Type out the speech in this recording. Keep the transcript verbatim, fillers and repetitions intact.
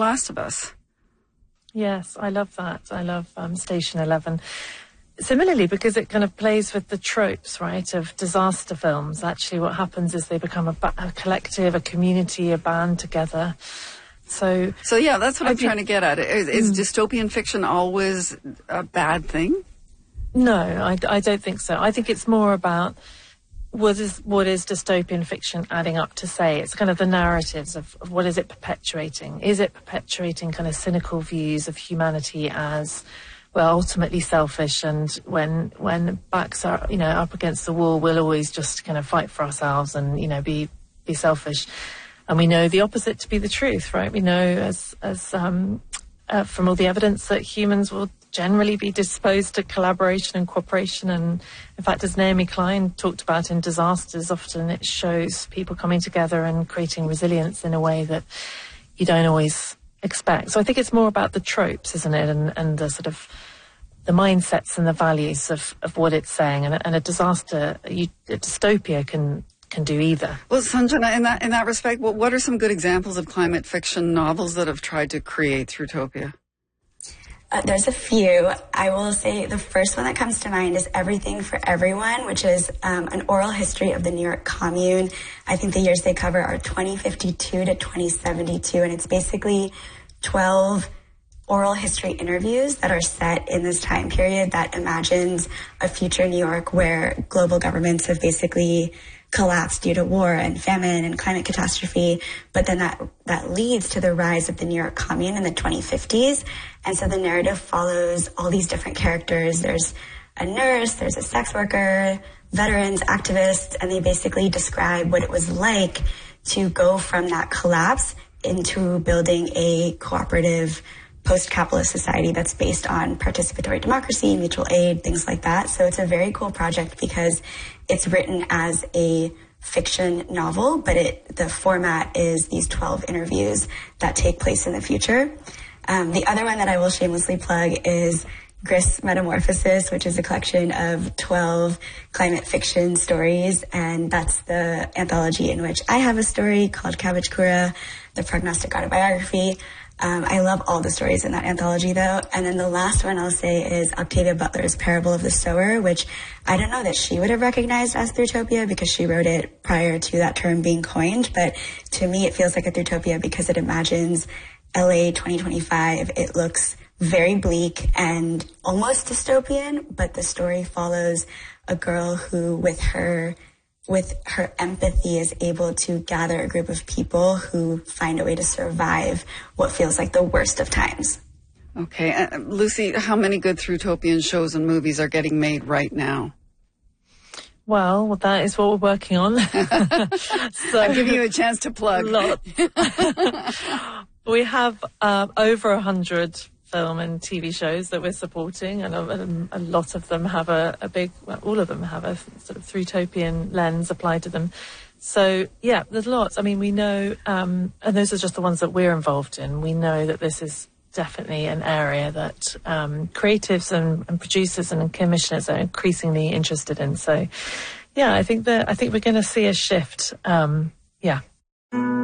Last of Us. Yes, I love that. I love um, Station Eleven. Similarly, because it kind of plays with the tropes, right, of disaster films. Actually, what happens is they become a, ba- a collective, a community, a band together. So, so yeah, that's what I I'm think, trying to get at. Is, is mm. dystopian fiction always a bad thing? No, I, I don't think so. I think it's more about what is what is dystopian fiction adding up to say. It's kind of the narratives of, of what is it perpetuating. Is it perpetuating kind of cynical views of humanity as, well, ultimately selfish, and when when backs are, you know, up against the wall, we'll always just kind of fight for ourselves and, you know, be be selfish. And we know the opposite to be the truth, right? We know as as um, uh, from all the evidence that humans will generally be disposed to collaboration and cooperation. And in fact, as Naomi Klein talked about in Disasters, often it shows people coming together and creating resilience in a way that you don't always expect. So I think it's more about the tropes, isn't it? And, and the sort of the mindsets and the values of, of what it's saying. And, and a disaster, you, a dystopia can can do either. Well, Sanjana, in that in that respect, what what are some good examples of climate fiction novels that have tried to create Throughtopia? Uh, there's a few. I will say the first one that comes to mind is Everything for Everyone, which is um, an oral history of the New York Commune. I think the years they cover are twenty fifty-two to twenty seventy-two, and it's basically twelve oral history interviews that are set in this time period that imagines a future New York where global governments have basically collapsed due to war and famine and climate catastrophe, but then that that leads to the rise of the New York Commune in the twenty fifties. And so the narrative follows all these different characters. There's a nurse, there's a sex worker, veterans, activists, and they basically describe what it was like to go from that collapse into building a cooperative post-capitalist society that's based on participatory democracy, mutual aid, things like that. So it's a very cool project because it's written as a fiction novel, but it the format is these twelve interviews that take place in the future. Um, the other one that I will shamelessly plug is Grist Metamorphosis, which is a collection of twelve climate fiction stories, and that's the anthology in which I have a story called Cabbage Kura, the prognostic autobiography. Um, I love all the stories in that anthology, though. And then the last one I'll say is Octavia Butler's Parable of the Sower, which I don't know that she would have recognized as Throughtopia because she wrote it prior to that term being coined. But to me, it feels like a Throughtopia because it imagines L A twenty twenty-five. It looks very bleak and almost dystopian, but the story follows a girl who, with her with her empathy, is able to gather a group of people who find a way to survive what feels like the worst of times. Okay. Uh, Lucy, how many good Throughotopian shows and movies are getting made right now? Well, well that is what we're working on. So I'm giving you a chance to plug. Lot. We have uh, over a hundred film and T V shows that we're supporting, and a, a lot of them have a, a big, well, all of them have a sort of Throughotopian lens applied to them. So, yeah, there's lots. I mean, we know, um, and those are just the ones that we're involved in. We know that this is definitely an area that um, creatives and, and producers and commissioners are increasingly interested in. So, yeah, I think that I think we're going to see a shift. Um, yeah.